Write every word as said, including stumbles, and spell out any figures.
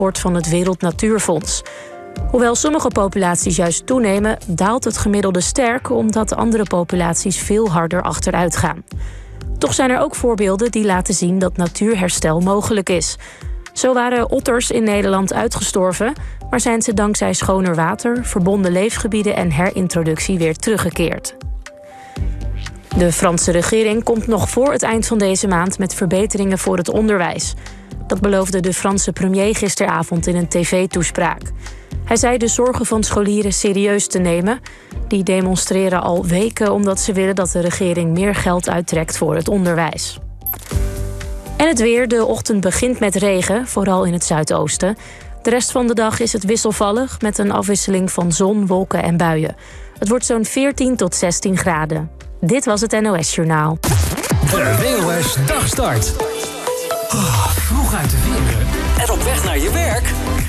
rapport van het Wereld Natuurfonds. Hoewel sommige populaties juist toenemen, daalt het gemiddelde sterk omdat andere populaties veel harder achteruit gaan. Toch zijn er ook voorbeelden die laten zien dat natuurherstel mogelijk is. Zo waren otters in Nederland uitgestorven, maar zijn ze dankzij schoner water, verbonden leefgebieden en herintroductie weer teruggekeerd. De Franse regering komt nog voor het eind van deze maand met verbeteringen voor het onderwijs. Dat beloofde de Franse premier gisteravond in een tv-toespraak. Hij zei de zorgen van scholieren serieus te nemen. Die demonstreren al weken omdat ze willen dat de regering meer geld uittrekt voor het onderwijs. En het weer. De ochtend begint met regen, vooral in het zuidoosten. De rest van de dag is het wisselvallig met een afwisseling van zon, wolken en buien. Het wordt zo'n veertien tot zestien graden. Dit was het N O S Journaal. De W O S Dagstart. Oh, vroeg uit de veren en op weg naar je werk.